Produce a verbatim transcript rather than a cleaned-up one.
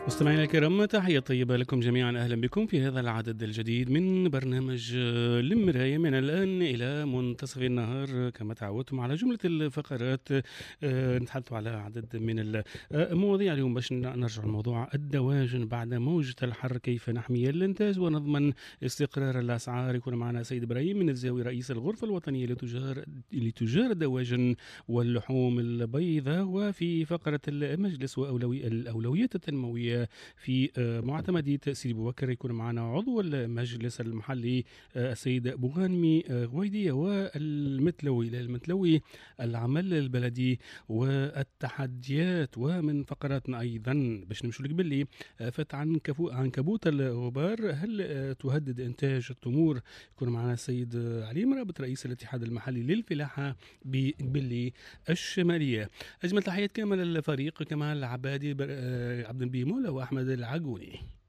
مستمعينا الكرام، تحية طيبة لكم جميعا. أهلا بكم في هذا العدد الجديد من برنامج المراية، من الآن إلى منتصف النهار كما تعودتم على جملة الفقرات. آه، نتحدث على عدد من المواضيع اليوم باش نرجع لموضوع الدواجن بعد موجة الحر، كيف نحمي الإنتاج ونضمن استقرار الأسعار. يكون معنا سيد إبراهيم من الزاوية، رئيس الغرفة الوطنية لتجار لتجار الدواجن واللحوم البيضاء. وفي فقرة المجلس وأولوي الأولويات التنموية في معتمدية سيدي بوبكر يكون معنا عضو المجلس المحلي السيد بوغانمي غويدية، والمتلوي المتلوي العمل البلدي والتحديات. ومن فقراتنا أيضا باش نمشوا لك باللي فات عن عنكبوت الغبار، هل تهدد إنتاج التمور؟ يكون معنا السيد علي مرابط رئيس الاتحاد المحلي للفلاحة بقبلي الشمالية. أجمل تحيات كامل الفريق، كمال عبادي، عبد النبي مولا وأحمد العقوني.